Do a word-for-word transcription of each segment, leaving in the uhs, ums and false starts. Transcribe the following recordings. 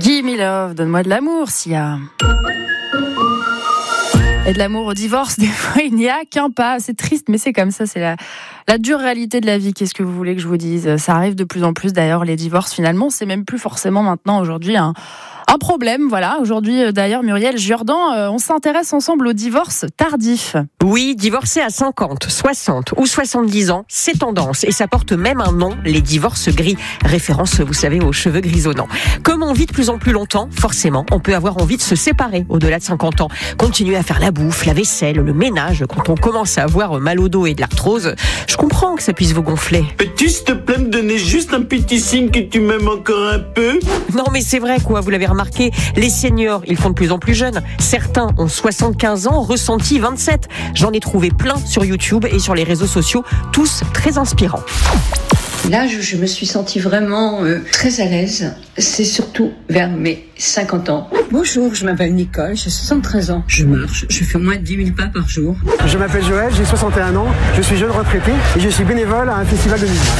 Give me love, donne-moi de l'amour, Sia. Et de l'amour au divorce, des fois, il n'y a qu'un pas. C'est triste, mais c'est comme ça, c'est la, la dure réalité de la vie. Qu'est-ce que vous voulez que je vous dise ? Ça arrive de plus en plus, d'ailleurs, les divorces, finalement. C'est même plus forcément maintenant, aujourd'hui, un, un problème. Voilà, aujourd'hui, d'ailleurs, Muriel Jourdan, euh, on s'intéresse ensemble au divorce tardif. Oui, divorcer à cinquante, soixante ou soixante-dix ans, c'est tendance. Et ça porte même un nom, les divorces gris. Référence, vous savez, aux cheveux grisonnants. Comme on vit de plus en plus longtemps, forcément, on peut avoir envie de se séparer au-delà de cinquante ans. Continuer à faire la bouffe, la vaisselle, le ménage. Quand on commence à avoir mal au dos et de l'arthrose, je comprends que ça puisse vous gonfler. Peux-tu s'il te plaît me donner juste un petit signe que tu m'aimes encore un peu ? Non mais c'est vrai quoi, vous l'avez remarqué, les seniors, ils font de plus en plus jeunes. Certains ont soixante-quinze ans, ressenti vingt-sept. J'en ai trouvé plein sur YouTube et sur les réseaux sociaux, tous très inspirants. Là, je, je me suis sentie vraiment euh, très à l'aise. C'est surtout vers mes cinquante ans. Bonjour, je m'appelle Nicole, j'ai soixante-treize ans. Je marche, je fais au moins dix mille pas par jour. Je m'appelle Joël, j'ai soixante et un ans, je suis jeune retraité et je suis bénévole à un festival de musique.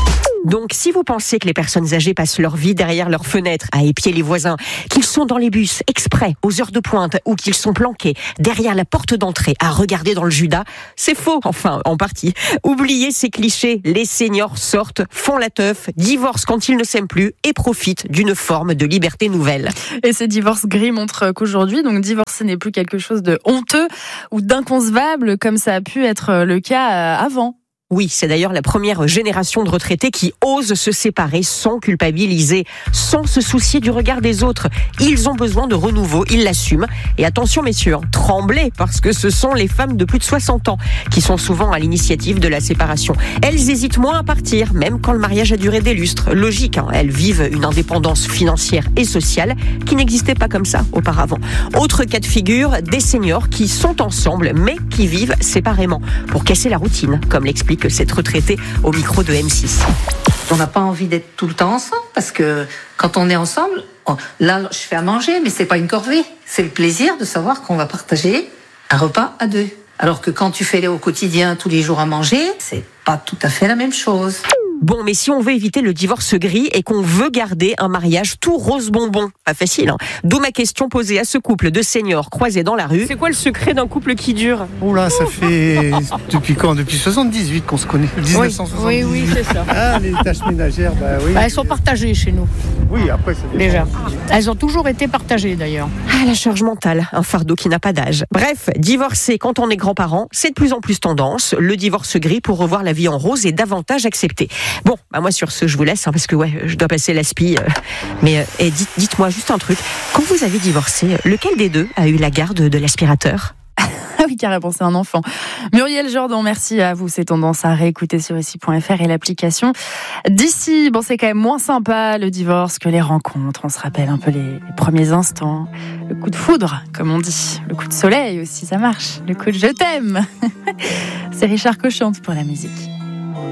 Donc, si vous pensez que les personnes âgées passent leur vie derrière leurs fenêtres à épier les voisins, qu'ils sont dans les bus exprès aux heures de pointe ou qu'ils sont planqués derrière la porte d'entrée à regarder dans le Judas, c'est faux, enfin, en partie. Oubliez ces clichés, les seniors sortent, font la teuf, divorcent quand ils ne s'aiment plus et profitent d'une forme de liberté nouvelle. Et ces divorces gris montrent qu'aujourd'hui, donc divorcer n'est plus quelque chose de honteux ou d'inconcevable comme ça a pu être le cas avant. Oui, c'est d'ailleurs la première génération de retraités qui osent se séparer sans culpabiliser, sans se soucier du regard des autres. Ils ont besoin de renouveau, ils l'assument. Et attention messieurs, tremblez, parce que ce sont les femmes de plus de soixante ans qui sont souvent à l'initiative de la séparation. Elles hésitent moins à partir, même quand le mariage a duré des lustres. Logique, hein, elles vivent une indépendance financière et sociale qui n'existait pas comme ça auparavant. Autre cas de figure, des seniors qui sont ensemble, mais qui vivent séparément, pour casser la routine, comme l'explique cette retraitée au micro de M six. On n'a pas envie d'être tout le temps ensemble parce que quand on est ensemble, on, là je fais à manger, mais c'est pas une corvée. C'est le plaisir de savoir qu'on va partager un repas à deux. Alors que quand tu fais au quotidien tous les jours à manger, c'est pas tout à fait la même chose. Bon, mais si on veut éviter le divorce gris et qu'on veut garder un mariage tout rose bonbon, pas facile, hein. D'où ma question posée à ce couple de seniors croisés dans la rue. C'est quoi le secret d'un couple qui dure ? Oula, ça fait depuis quand ? Depuis soixante-dix-huit qu'on se connaît. dix-neuf cent soixante-dix-huit. Oui, oui, c'est ça. Ah, les tâches ménagères, bah oui. Bah, elles sont partagées chez nous. Oui, après c'est déjà. Elles ont toujours été partagées d'ailleurs. Ah, la charge mentale, un fardeau qui n'a pas d'âge. Bref, divorcer quand on est grands-parents, c'est de plus en plus tendance. Le divorce gris pour revoir la vie en rose est davantage accepté. Bon, bah moi sur ce, je vous laisse, hein, parce que ouais, je dois passer l'aspi. Euh, mais euh, et dites, dites-moi juste un truc. Quand vous avez divorcé, lequel des deux a eu la garde de l'aspirateur ? Ah oui, carrément, c'est un enfant. Muriel Jourdan, merci à vous. C'est tendance à réécouter sur ici point f r et l'application d'ici. Bon, c'est quand même moins sympa le divorce que les rencontres. On se rappelle un peu les, les premiers instants. Le coup de foudre, comme on dit. Le coup de soleil aussi, ça marche. Le coup de je t'aime. C'est Richard Cochante pour la musique.